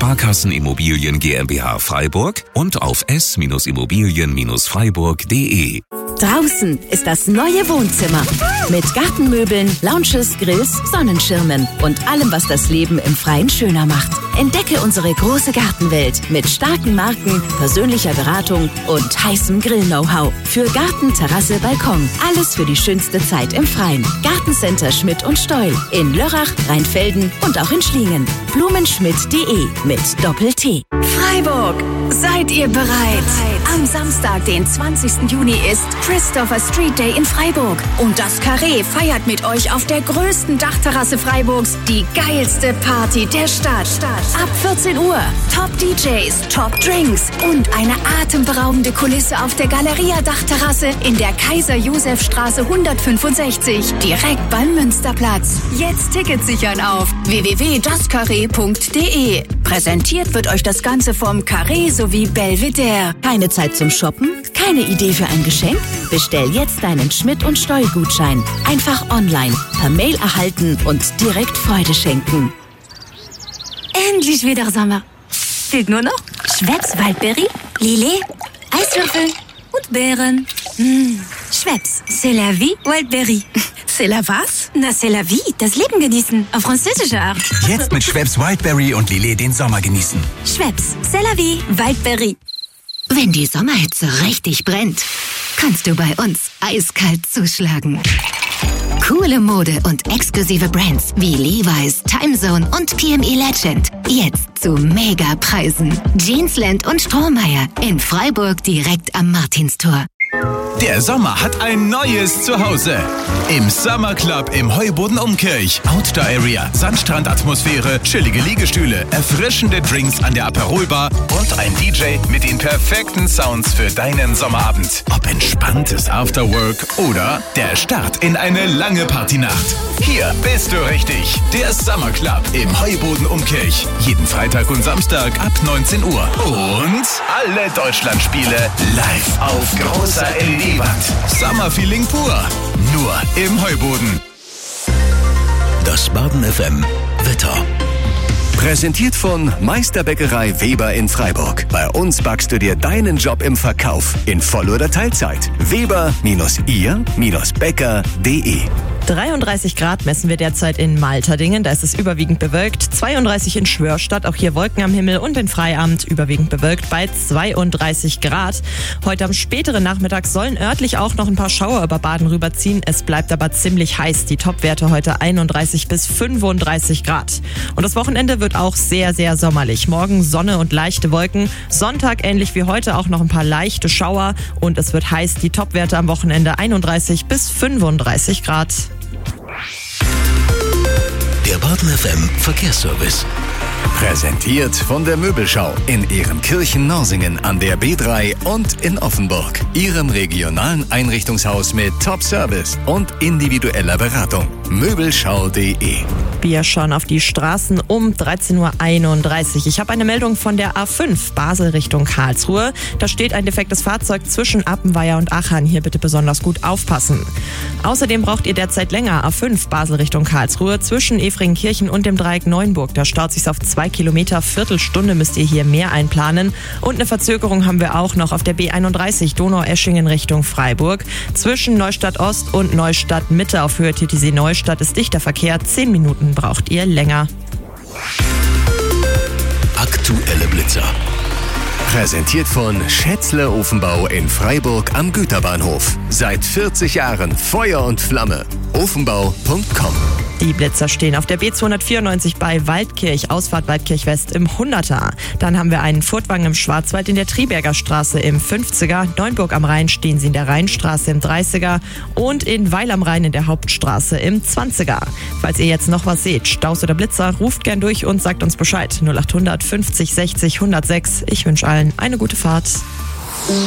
Sparkassenimmobilien GmbH Freiburg und auf s-immobilien-freiburg.de. Draußen ist das neue Wohnzimmer. Mit Gartenmöbeln, Lounges, Grills, Sonnenschirmen und allem, was das Leben im Freien schöner macht. Entdecke unsere große Gartenwelt mit starken Marken, persönlicher Beratung und heißem Grill-Know-how. Für Garten, Terrasse, Balkon. Alles für die schönste Zeit im Freien. Gartencenter Schmidt und Steul. In Lörrach, Rheinfelden und auch in Schlingen. Blumenschmidt.de mit Doppel-T. Freiburg, seid ihr bereit? Am Samstag, den 20. Juni ist Christopher Street Day in Freiburg. Und das Carré feiert mit euch auf der größten Dachterrasse Freiburgs die geilste Party der Stadt. Ab 14 Uhr. Top-DJs, Top-Drinks und eine atemberaubende Kulisse auf der Galeria-Dachterrasse in der Kaiser-Josef-Straße 165, direkt beim Münsterplatz. Jetzt Tickets sichern auf www.dascarré.de. Präsentiert wird euch das Ganze vom Carré sowie Belvedere. Keine Zeit zum Shoppen? Keine Idee für ein Geschenk? Bestell jetzt deinen Schmidt und Steul-Gutschein. Einfach online, per Mail erhalten und direkt Freude schenken. Endlich wieder Sommer. Fehlt nur noch Schweppes Waldberry, Lillet, Eiswürfel und Beeren. Schweppes, c'est la vie, Waldberry. C'est la was? Na, c'est la vie, das Leben genießen, auf französische Art. Jetzt mit Schweppes Wildberry und Lillet den Sommer genießen. Schweppes, c'est la vie, Waldberry. Wenn die Sommerhitze richtig brennt, kannst du bei uns eiskalt zuschlagen. Coole Mode und exklusive Brands wie Levi's, Timezone und PME Legend. Jetzt zu Megapreisen. Jeansland und Strohmeier in Freiburg direkt am Martinstor. Der Sommer hat ein neues Zuhause. Im Summer Club im Heuboden Umkirch. Outdoor Area, Sandstrandatmosphäre, chillige Liegestühle, erfrischende Drinks an der Aperolbar und ein DJ mit den perfekten Sounds für deinen Sommerabend. Ob entspanntes Afterwork oder der Start in eine lange Partynacht. Hier bist du richtig. Der Summer Club im Heuboden Umkirch. Jeden Freitag und Samstag ab 19 Uhr. Und alle Deutschlandspiele live auf großer LED-Wand. Summer-Feeling pur. Nur im Heuboden. Das Baden FM Wetter. Präsentiert von Meisterbäckerei Weber in Freiburg. Bei uns backst du dir deinen Job im Verkauf in Voll- oder Teilzeit. Weber-ihr-bäcker.de 33 Grad messen wir derzeit in Malterdingen, da ist es überwiegend bewölkt. 32 in Schwörstadt, auch hier Wolken am Himmel und in Freiamt überwiegend bewölkt bei 32 Grad. Heute am späteren Nachmittag sollen örtlich auch noch ein paar Schauer über Baden rüberziehen. Es bleibt aber ziemlich heiß. Die Topwerte heute 31 bis 35 Grad. Und das Wochenende wird auch sehr, sehr sommerlich. Morgen Sonne und leichte Wolken. Sonntag ähnlich wie heute auch noch ein paar leichte Schauer. Und es wird heiß. Die Topwerte am Wochenende 31 bis 35 Grad. Der Baden FM Verkehrsservice. Präsentiert von der Möbelschau in Ehrenkirchen-Norsingen an der B3 und in Offenburg. Ihrem regionalen Einrichtungshaus mit Top-Service und individueller Beratung. Möbelschau.de. Wir schauen auf die Straßen um 13.31 Uhr. Ich habe eine Meldung von der A5 Basel Richtung Karlsruhe. Da steht ein defektes Fahrzeug zwischen Appenweier und Achern. Hier bitte besonders gut aufpassen. Außerdem braucht ihr derzeit länger A5 Basel Richtung Karlsruhe zwischen Efringkirchen und dem Dreieck Neuenburg. Da staut sich auf 2 Kilometer, Viertelstunde müsst ihr hier mehr einplanen. Und eine Verzögerung haben wir auch noch auf der B31 Donaueschingen Richtung Freiburg. Zwischen Neustadt Ost und Neustadt Mitte auf Höhe TTC Neustadt ist dichter Verkehr. 10 Minuten braucht ihr länger. Aktuelle Blitzer. Präsentiert von Schätzle Ofenbau in Freiburg am Güterbahnhof. Seit 40 Jahren Feuer und Flamme. Ofenbau.com. Die Blitzer stehen auf der B294 bei Waldkirch, Ausfahrt Waldkirch West im 100er. Dann haben wir einen Furtwagen im Schwarzwald in der Triberger Straße im 50er. Neuenburg am Rhein stehen sie in der Rheinstraße im 30er und in Weil am Rhein in der Hauptstraße im 20er. Falls ihr jetzt noch was seht, Staus oder Blitzer, ruft gern durch und sagt uns Bescheid. 0800 50 60 106. Ich wünsche allen eine gute Fahrt.